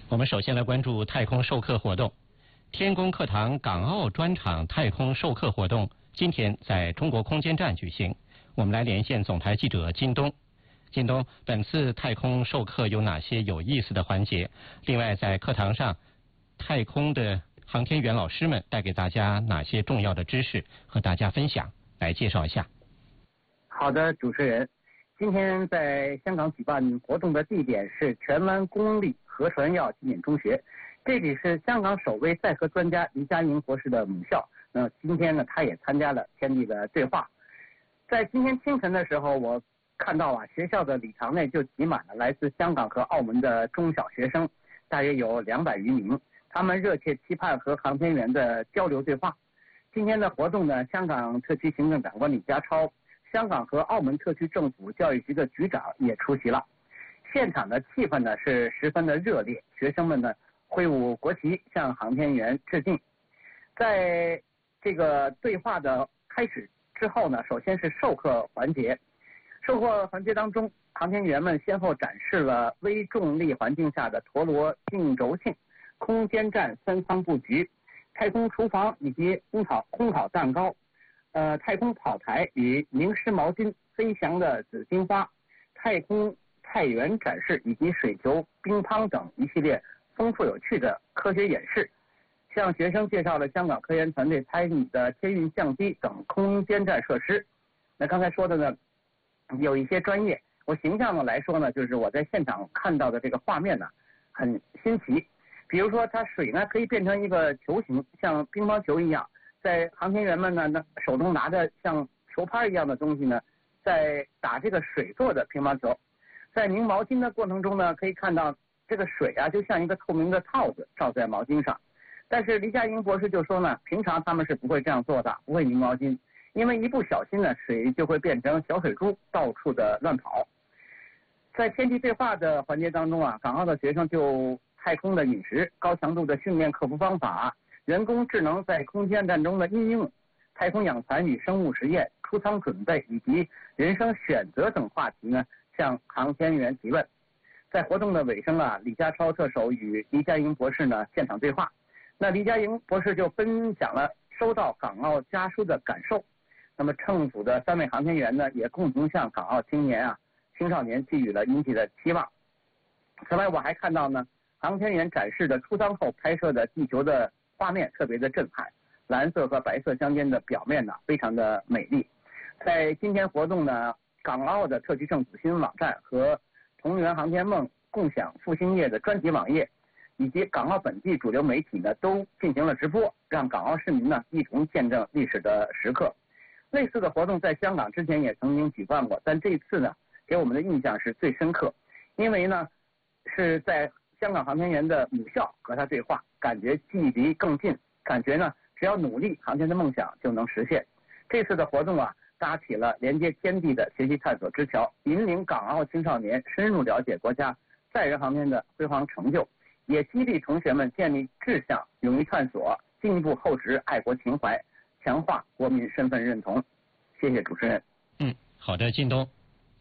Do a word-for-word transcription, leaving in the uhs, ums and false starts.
我们首先来关注太空授课活动。天宫课堂港澳专场太空授课活动今天在中国空间站举行。我们来连线总台记者金东。金东，本次太空授课有哪些有意思的环节？另外，在课堂上，太空的航天员老师们带给大家哪些重要的知识和大家分享？来介绍一下。 好的，主持人，今天在香港举办活动的地点是荃湾公立何传耀纪念中学，这里是香港首位载荷专家黎家营博士的母校。那今天呢，他也参加了天地的对话。在今天清晨的时候，我看到啊，学校的礼堂内就挤满了来自香港和澳门的中小学生，大约有两百余名。他们热切期盼和航天员的交流对话。今天的活动呢，香港特区行政长官李家超、香港和澳门特区政府教育局的局长也出席了。现场的气氛呢是十分的热烈，学生们呢挥舞国旗向航天员致敬。在这个对话的开始之后呢，首先是授课环节。授课环节当中，航天员们先后展示了微重力环境下的陀螺径轴性、空间站三舱布局、太空厨房以及烘烤烘烤蛋糕、呃太空跑台与凝湿毛巾、飞翔的紫荆花、太空太原展示以及水球、乒乓等一系列丰富有趣的科学演示，向学生介绍了香港科研团队参与的天运相机等空间站设施。那刚才说的呢，有一些专业，我形象的来说呢，就是我在现场看到的这个画面呢，很新奇。比如说，它水呢可以变成一个球形，像乒乓球一样，在航天员们呢那手中拿着像球拍一样的东西呢，在打这个水做的乒乓球。在拧毛巾的过程中呢，可以看到这个水啊，就像一个透明的套子罩在毛巾上。但是黎家营博士就说呢，平常他们是不会这样做的，不会拧毛巾，因为一不小心呢，水就会变成小水珠，到处的乱跑。在天地对话的环节当中啊，港澳的学生就太空的饮食、高强度的训练克服方法、人工智能在空间站中的应用、太空养蚕与生物实验、出舱准备以及人生选择等话题呢，向航天员提问。在活动的尾声啊，李家超特首与黎家营博士呢现场对话。那黎家营博士就分享了收到港澳家书的感受。那么政府的三位航天员呢，也共同向港澳青年啊、青少年寄予了殷切的期望。此外，我还看到呢，航天员展示的出舱后拍摄的地球的画面特别的震撼，蓝色和白色相间的表面呢，非常的美丽。在今天活动呢，港澳的特区政府新闻网站和同源航天梦共享复兴页的专题网页，以及港澳本地主流媒体呢，都进行了直播，让港澳市民呢一同见证历史的时刻。类似的活动在香港之前也曾经举办过，但这一次呢，给我们的印象是最深刻，因为呢是在香港航天员的母校和他对话，感觉距离更近，感觉呢只要努力，航天的梦想就能实现。这次的活动啊，搭起了连接天地的学习探索之桥，引领港澳青少年深入了解国家载人航天的辉煌成就，也激励同学们建立志向，勇于探索，进一步厚植爱国情怀，强化国民身份认同。谢谢主持人。 嗯，好的，靳东。